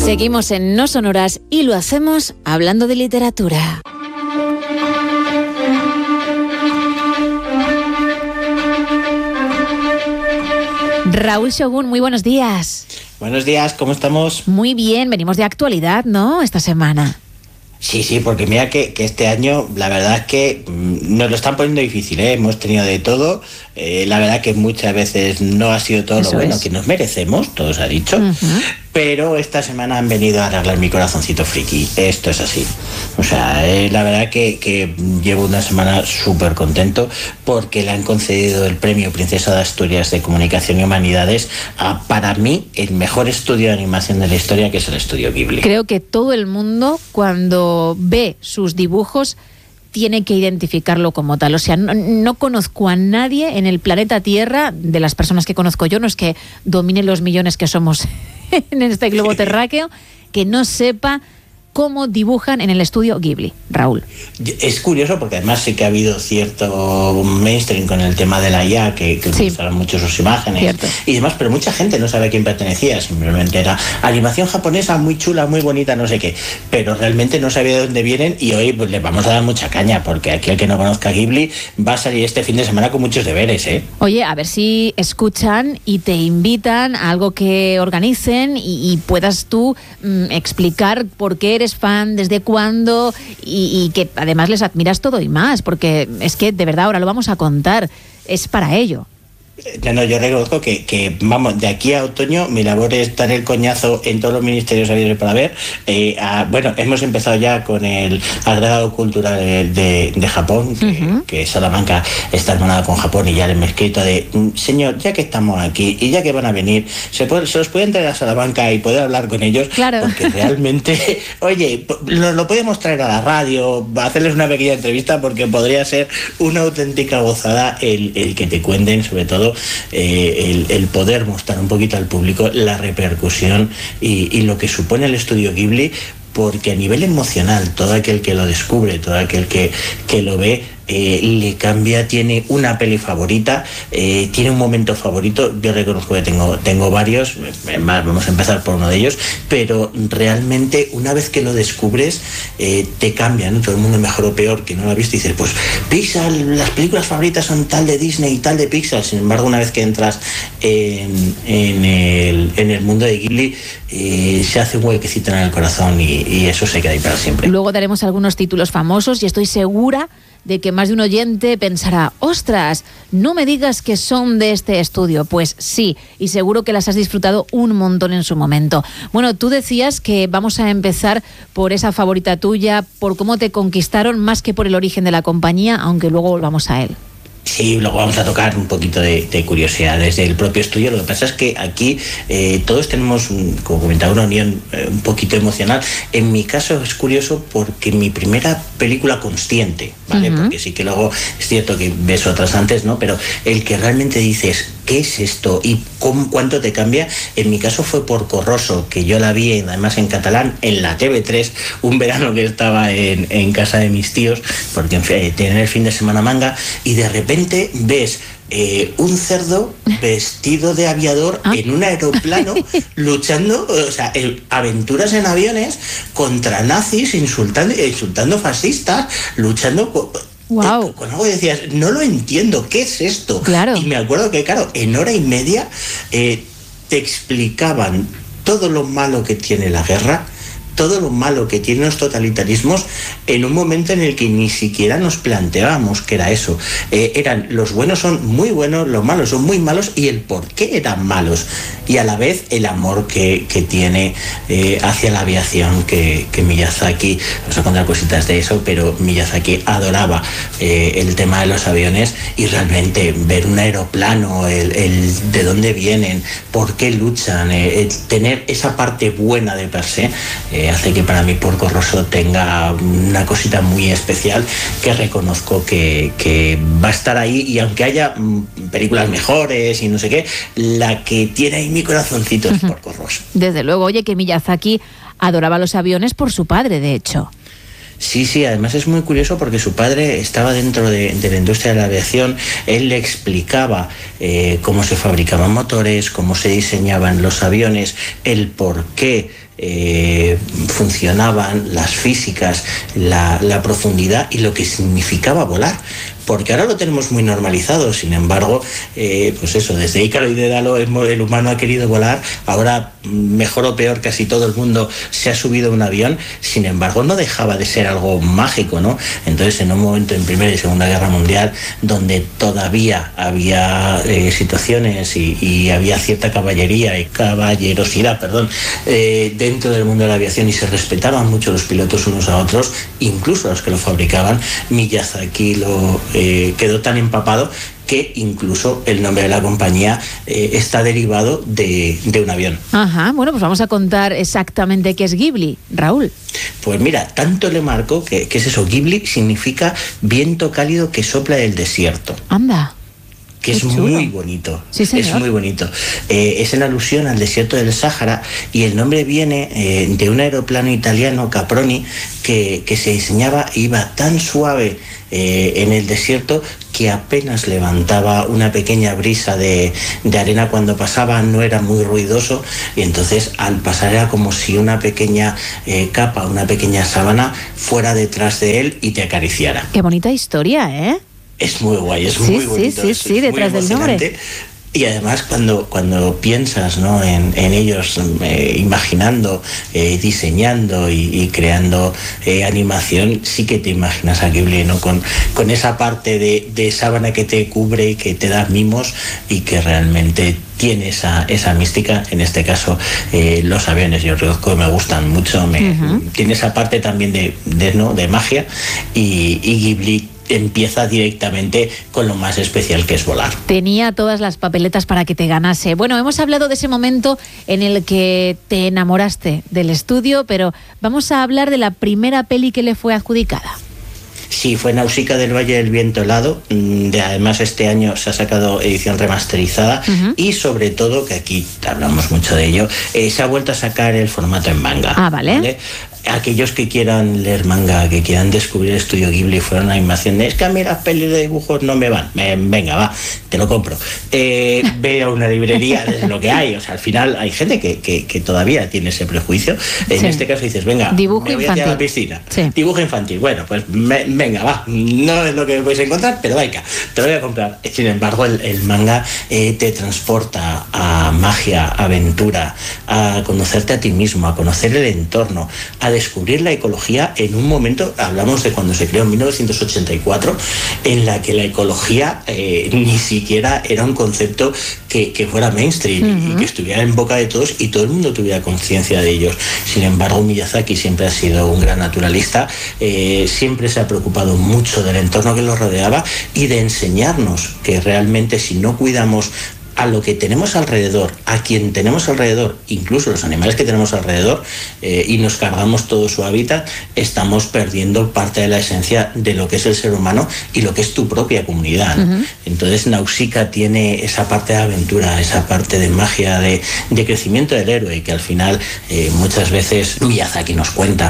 Seguimos en No Sonoras y lo hacemos hablando de literatura. Raúl Shogun, muy buenos días. Buenos días, ¿cómo estamos? Muy bien, venimos de actualidad, ¿no? Esta semana. Sí, porque mira que este año la verdad es que nos lo están poniendo difícil, ¿eh? Hemos tenido de todo, la verdad que muchas veces no ha sido todo lo bueno que nos merecemos, todo se ha dicho, pero esta semana han venido a arreglar mi corazoncito friki, esto es así. O sea, la verdad que llevo una semana súper contento porque le han concedido el premio Princesa de Asturias de Comunicación y Humanidades a, para mí, el mejor estudio de animación de la historia, que es el estudio Ghibli. Creo que todo el mundo, cuando ve sus dibujos, tiene que identificarlo como tal. O sea, no conozco a nadie en el planeta Tierra, de las personas que conozco yo, no es que domine los millones que somos en este globo terráqueo, que no sepa cómo dibujan en el estudio Ghibli. Raúl. Es curioso porque además sí que ha habido cierto mainstream con el tema de la IA, que utilizaron mucho sus imágenes, cierto, y demás, pero mucha gente no sabe a quién pertenecía, simplemente era animación japonesa muy chula, muy bonita, no sé qué, pero realmente no sabía de dónde vienen, y hoy pues les vamos a dar mucha caña, porque aquí el que no conozca Ghibli va a salir este fin de semana con muchos deberes, ¿eh? Oye, a ver si escuchan y te invitan a algo que organicen y puedas tú explicar por qué eres fan, desde cuándo, y que además les admiras todo y más, porque es que de verdad ahora lo vamos a contar, es para ello. No, yo reconozco que vamos, de aquí a otoño mi labor es dar el coñazo en todos los ministerios habidos para ver. Bueno, hemos empezado ya con el agregado cultural de Japón, que Salamanca está hermanada con Japón, y ya les he escrito de, señor, ya que estamos aquí y ya que van a venir, se los pueden traer a Salamanca y poder hablar con ellos, claro, porque realmente, oye, lo podemos traer a la radio, hacerles una pequeña entrevista, porque podría ser una auténtica gozada el que te cuenten, sobre todo el poder mostrar un poquito al público la repercusión y lo que supone el estudio Ghibli, porque a nivel emocional todo aquel que lo descubre, todo aquel que lo ve, le cambia, tiene una peli favorita, tiene un momento favorito. Yo reconozco que tengo varios, más vamos a empezar por uno de ellos, pero realmente una vez que lo descubres te cambia, ¿no? Todo el mundo, mejor o peor, que no lo ha visto, y dices, pues Pixar, las películas favoritas son tal de Disney y tal de Pixar. Sin embargo, una vez que entras en el mundo de Ghibli, se hace un huequecito en el corazón, y eso se queda ahí para siempre. Luego daremos algunos títulos famosos y estoy segura de que más de un oyente pensará, ostras, no me digas que son de este estudio. Pues sí, y seguro que las has disfrutado un montón en su momento. Bueno, tú decías que vamos a empezar por esa favorita tuya, por cómo te conquistaron, más que por el origen de la compañía, aunque luego volvamos a él. Sí, luego vamos a tocar un poquito de curiosidades del propio estudio. Lo que pasa es que aquí todos tenemos, como comentaba, una unión un poquito emocional. En mi caso es curioso porque mi primera película consciente, ¿vale? Porque sí que luego es cierto que ves otras antes, ¿no? Pero el que realmente dices, ¿qué es esto? ¿Y cuánto te cambia? En mi caso fue Porco Rosso, que yo la vi además en catalán en la TV3, un verano que estaba en casa de mis tíos, porque tienen el fin de semana manga, y de repente ves un cerdo vestido de aviador en un aeroplano luchando, o sea, aventuras en aviones contra nazis, insultando fascistas, luchando con algo que decías, no lo entiendo, ¿qué es esto? Claro. Y me acuerdo que, claro, en hora y media te explicaban todo lo malo que tiene la guerra, todo lo malo que tienen los totalitarismos, en un momento en el que ni siquiera nos planteábamos que era eso. Eran, los buenos son muy buenos, los malos son muy malos, y el por qué eran malos, y a la vez el amor que tiene hacia la aviación, que Miyazaki, vamos a contar cositas de eso, pero Miyazaki adoraba el tema de los aviones, y realmente ver un aeroplano, el de dónde vienen, por qué luchan, tener esa parte buena de per se, hace que para mí Porco Rosso tenga una cosita muy especial, que reconozco que va a estar ahí, y aunque haya películas mejores y no sé qué, la que tiene ahí mi corazoncito es Porco Rosso. Desde luego, oye, que Miyazaki adoraba los aviones por su padre, de hecho. Sí, además es muy curioso porque su padre estaba dentro de la industria de la aviación. Él le explicaba cómo se fabricaban motores, cómo se diseñaban los aviones, el por qué funcionaban, las físicas, la profundidad y lo que significaba volar. Porque ahora lo tenemos muy normalizado, sin embargo, pues eso, desde Ícaro y Dédalo el humano ha querido volar, ahora mejor o peor casi todo el mundo se ha subido a un avión, sin embargo no dejaba de ser algo mágico, ¿no? Entonces en un momento en Primera y Segunda Guerra Mundial donde todavía había situaciones y había cierta caballerosidad dentro del mundo de la aviación y se respetaban mucho los pilotos unos a otros, incluso a los que lo fabricaban, Miyazaki quedó tan empapado que incluso el nombre de la compañía está derivado de un avión. Ajá, bueno, pues vamos a contar exactamente qué es Ghibli, Raúl. Pues mira, tanto le marcó que es eso, Ghibli significa viento cálido que sopla del desierto. Anda. Que es muy bonito. Sí, señor. Es muy bonito. Es en alusión al desierto del Sáhara y el nombre viene de un aeroplano italiano, Caproni, que se diseñaba, iba tan suave en el desierto que apenas levantaba una pequeña brisa de arena cuando pasaba, no era muy ruidoso y entonces al pasar era como si una pequeña capa, una pequeña sábana fuera detrás de él y te acariciara. Qué bonita historia, ¿eh? Es muy guay, es muy bonito. Sí, detrás del nombre. Y además cuando piensas, ¿no?, en ellos, imaginando, diseñando y creando animación, sí que te imaginas a Ghibli, ¿no?, con esa parte de sábana que te cubre y que te da mimos y que realmente tiene esa mística. En este caso los aviones, yo reconozco que me gustan mucho, tiene esa parte también de magia y Ghibli empieza directamente con lo más especial que es volar. Tenía todas las papeletas para que te ganase. Bueno, hemos hablado de ese momento en el que te enamoraste del estudio, pero vamos a hablar de la primera peli que le fue adjudicada. Sí, fue Nausicaa del Valle del Viento Helado. Además, este año se ha sacado edición remasterizada y sobre todo, que aquí hablamos mucho de ello, se ha vuelto a sacar el formato en manga. Ah, ¿vale? Aquellos que quieran leer manga, que quieran descubrir el estudio Ghibli, fuera una animación es que a mí las pelis de dibujos no me van. Venga, va, te lo compro. Ve a una librería, es lo que hay. O sea, al final hay gente que todavía tiene ese prejuicio. En este caso dices, venga, dibujo me voy infantil. a la piscina. Sí. Dibujo infantil. Bueno, pues venga, va. No es lo que vais a encontrar, pero venga, te lo voy a comprar. Sin embargo, el manga te transporta a magia, aventura, a conocerte a ti mismo, a conocer el entorno, a descubrir la ecología en un momento, hablamos de cuando se creó en 1984, en la que la ecología ni siquiera era un concepto que fuera mainstream y que estuviera en boca de todos y todo el mundo tuviera conciencia de ellos. Sin embargo, Miyazaki siempre ha sido un gran naturalista, siempre se ha preocupado mucho del entorno que los rodeaba y de enseñarnos que realmente si no cuidamos a lo que tenemos alrededor, a quien tenemos alrededor, incluso los animales que tenemos alrededor, y nos cargamos todo su hábitat, estamos perdiendo parte de la esencia de lo que es el ser humano y lo que es tu propia comunidad, ¿no? Entonces Nausicaa tiene esa parte de aventura, esa parte de magia, de crecimiento del héroe, que al final muchas veces Miyazaki nos cuenta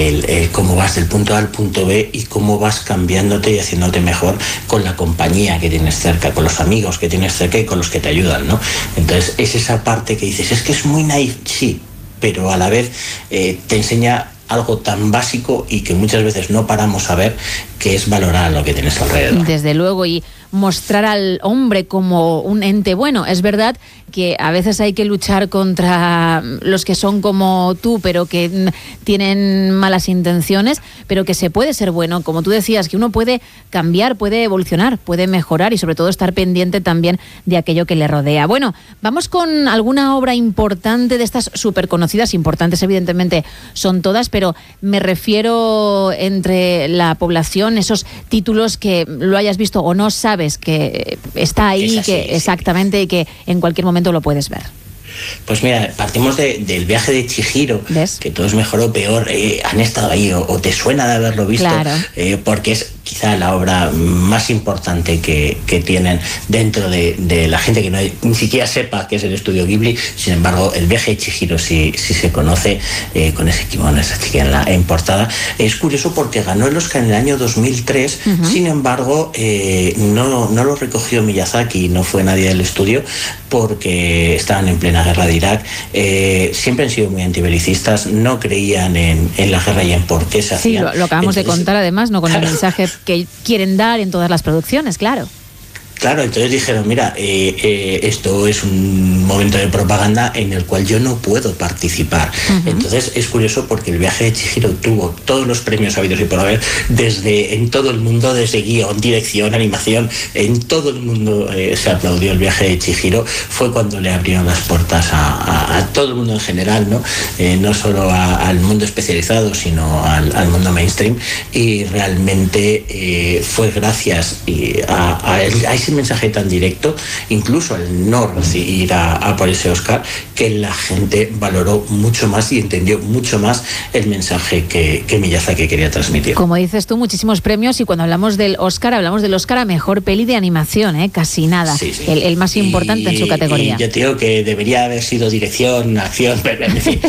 cómo vas del punto A al punto B y cómo vas cambiándote y haciéndote mejor con la compañía que tienes cerca, con los amigos que tienes cerca y con los que te ayudan, ¿no? Entonces es esa parte que dices, es que es muy naif, sí, pero a la vez te enseña algo tan básico y que muchas veces no paramos a ver, que es valorar lo que tienes alrededor. Desde luego, y mostrar al hombre como un ente bueno. Es verdad que a veces hay que luchar contra los que son como tú, pero que tienen malas intenciones, pero que se puede ser bueno, como tú decías, que uno puede cambiar, puede evolucionar, puede mejorar y sobre todo estar pendiente también de aquello que le rodea. Bueno, vamos con alguna obra importante de estas súper conocidas, importantes evidentemente son todas, pero me refiero entre la población, esos títulos que lo hayas visto o no sabes que está ahí, así, que exactamente, y que en cualquier momento lo puedes ver. Pues mira, partimos del viaje de Chihiro, ¿ves? Que todos mejor o peor han estado ahí o te suena de haberlo visto, claro. Porque es quizá la obra más importante que tienen dentro de la gente que ni siquiera sepa que es el estudio Ghibli. Sin embargo, el viaje de Chihiro sí se conoce, con ese kimono, esa chica en portada. Es curioso porque ganó el Oscar en el año 2003, sin embargo, no lo recogió Miyazaki, no fue nadie del estudio, porque estaban en plena guerra de Irak. Siempre han sido muy antibelicistas, no creían en la guerra y en por qué se hacían. Sí, lo acabamos de contar además, ¿no? Con el mensaje que quieren dar en todas las producciones, claro. Claro, entonces dijeron, mira, esto es un momento de propaganda en el cual yo no puedo participar. Entonces es curioso porque el viaje de Chihiro tuvo todos los premios habidos y por haber, en todo el mundo, desde guión, dirección, animación, en todo el mundo se aplaudió el viaje de Chihiro. Fue cuando le abrieron las puertas a todo el mundo en general, no solo al mundo especializado, sino al mundo mainstream, y realmente fue gracias a ese mensaje tan directo, incluso al no ir a por ese Oscar, que la gente valoró mucho más y entendió mucho más el mensaje que Miyazaki quería transmitir. Como dices tú, muchísimos premios, y cuando hablamos del Oscar a Mejor Peli de Animación, casi nada. Sí. El más importante en su categoría. Y yo te digo que debería haber sido dirección, acción, pero en fin.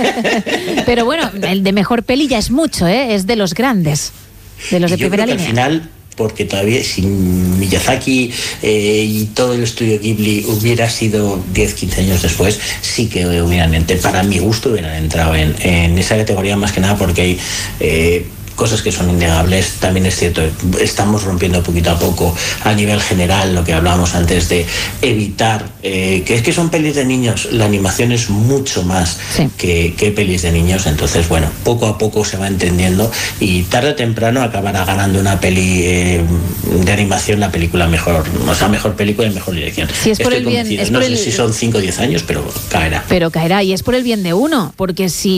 Pero bueno, el de Mejor Peli ya es mucho, es de los grandes, de los de primera línea. Al final, porque todavía sin Miyazaki y todo el estudio Ghibli hubiera sido 10-15 años después, sí que para mi gusto hubieran entrado en esa categoría, más que nada porque hay cosas que son innegables. También es cierto, estamos rompiendo poquito a poco a nivel general lo que hablábamos antes de evitar, que es que son pelis de niños. La animación es mucho más que pelis de niños. Entonces, bueno, poco a poco se va entendiendo y tarde o temprano acabará ganando una peli de animación la película mejor película y mejor dirección. Si es por el bien, no sé si son 5 o 10 años, pero caerá. Y es por el bien de uno, porque si